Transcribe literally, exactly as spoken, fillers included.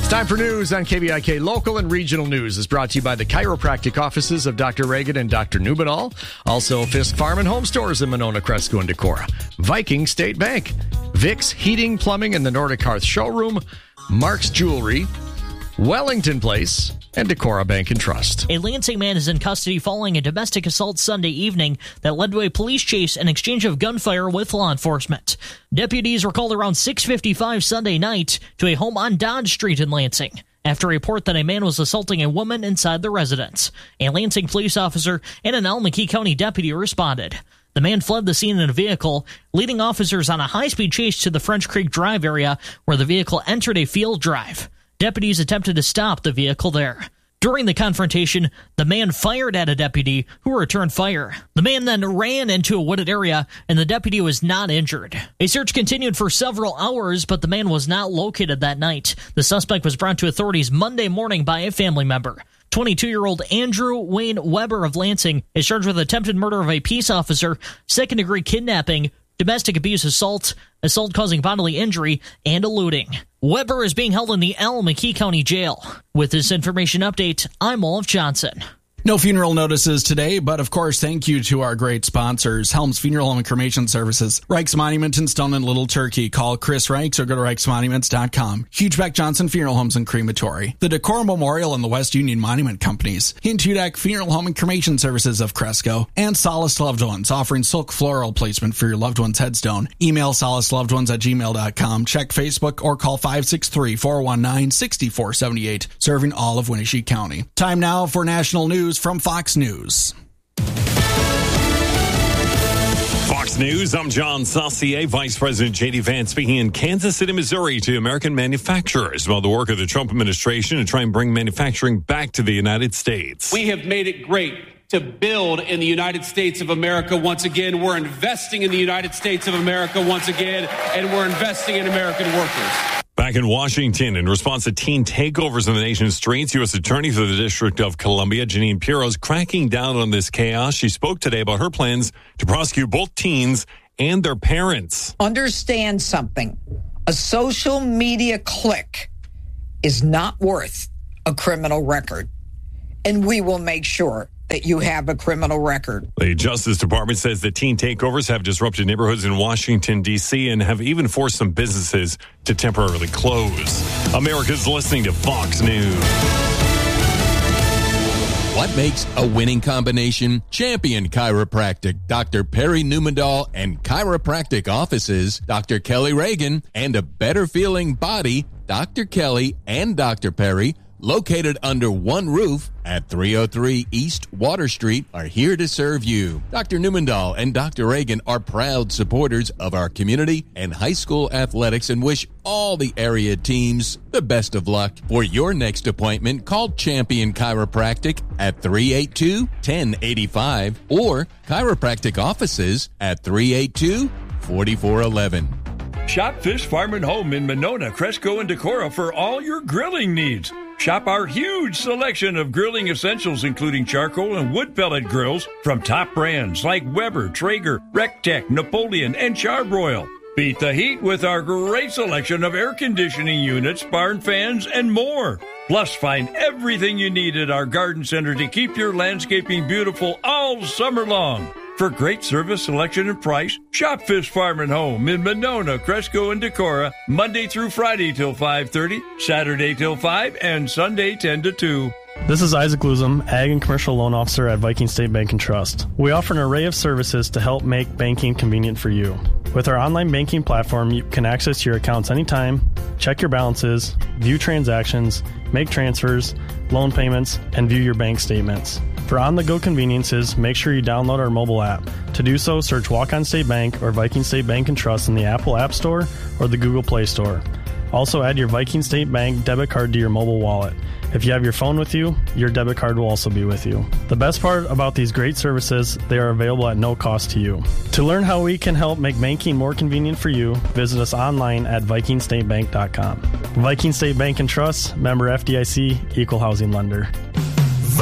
Time for news on K B I K. Local and regional news is brought to you by the chiropractic offices of Doctor Reagan and Doctor Nubenall. Also, Fisk Farm and Home Stores in Monona, Cresco, and Decorah. Viking State Bank. Vicks Heating, Plumbing, and the Nordic Hearth Showroom. Mark's Jewelry. Wellington Place. And Decorah Bank and Trust. A Lansing man is in custody following a domestic assault Sunday evening that led to a police chase and exchange of gunfire with law enforcement. Deputies were called around six fifty-five Sunday night to a home on Dodge Street in Lansing after a report that a man was assaulting a woman inside the residence. A Lansing police officer and an Elm-McKee County deputy responded. The man fled the scene in a vehicle, leading officers on a high-speed chase to the French Creek Drive area where the vehicle entered a field drive. Deputies attempted to stop the vehicle there. During the confrontation, the man fired at a deputy who returned fire. The man then ran into a wooded area, and the deputy was not injured. A search continued for several hours, but the man was not located that night. The suspect was brought to authorities Monday morning by a family member. twenty-two-year-old Andrew Wayne Weber of Lansing is charged with attempted murder of a peace officer, second-degree kidnapping, domestic abuse assault, assault causing bodily injury, and eluding. Weber is being held in the Elm-McKee County Jail. With this information update, I'm Olaf Johnson. No funeral notices today, but of course, thank you to our great sponsors, Helms Funeral Home and Cremation Services, Reichs Monument in Stone and Little Turkey. Call Chris Reichs or go to reichs monuments dot com. Hugebeck Johnson Funeral Homes and Crematory, the Decorah Memorial and the West Union Monument Companies, Hint Hudak Funeral Home and Cremation Services of Cresco, and Solace Loved Ones, offering silk floral placement for your loved one's headstone. Email solace loved ones at gmail dot com. Check Facebook or call five six three, four one nine, six four seven eight, serving all of Winnebago County. Time now for national news from Fox News. Fox News, I'm John Saucier. Vice President J D. Vance speaking in Kansas City, Missouri to American manufacturers about the work of the Trump administration to try and bring manufacturing back to the United States. We have made it great to build in the United States of America once again. We're investing in the United States of America once again, and we're investing in American workers. Back in Washington, in response to teen takeovers in the nation's streets, U S. Attorney for the District of Columbia, Jeanine Pirro, is cracking down on this chaos. She spoke today about her plans to prosecute both teens and their parents. Understand something. A social media click is not worth a criminal record, and we will make sure that you have a criminal record. The Justice Department says that teen takeovers have disrupted neighborhoods in Washington, D C, and have even forced some businesses to temporarily close. America's listening to Fox News. What makes a winning combination? Champion Chiropractic, Doctor Perry Numendahl, and chiropractic offices, Doctor Kelly Reagan, and a better feeling body, Doctor Kelly and Doctor Perry, located under one roof at three oh three East Water Street, are here to serve you. Doctor Numendahl and Doctor Reagan are proud supporters of our community and high school athletics and wish all the area teams the best of luck. For your next appointment, call Champion Chiropractic at three eight two, one oh eight five or chiropractic offices at three eight two, four four one one. Shop Fisk Farm and Home in Monona, Cresco, and Decorah for all your grilling needs. Shop our huge selection of grilling essentials, including charcoal and wood pellet grills from top brands like Weber, Traeger, Rectech, Napoleon, and Charbroil. Beat the heat with our great selection of air conditioning units, barn fans, and more. Plus, find everything you need at our garden center to keep your landscaping beautiful all summer long. For great service, selection, and price, shop Fisk Farm and Home in Monona, Cresco, and Decorah, Monday through Friday till five thirty, Saturday till five, and Sunday ten to two. This is Isaac Luzum, Ag and Commercial Loan Officer at Viking State Bank and Trust. We offer an array of services to help make banking convenient for you. With our online banking platform, you can access your accounts anytime, check your balances, view transactions, make transfers, loan payments, and view your bank statements. For on-the-go conveniences, make sure you download our mobile app. To do so, search Walk-On State Bank or Viking State Bank and Trust in the Apple App Store or the Google Play Store. Also, add your Viking State Bank debit card to your mobile wallet. If you have your phone with you, your debit card will also be with you. The best part about these great services, they are available at no cost to you. To learn how we can help make banking more convenient for you, visit us online at viking state bank dot com. Viking State Bank and Trust, member F D I C, equal housing lender.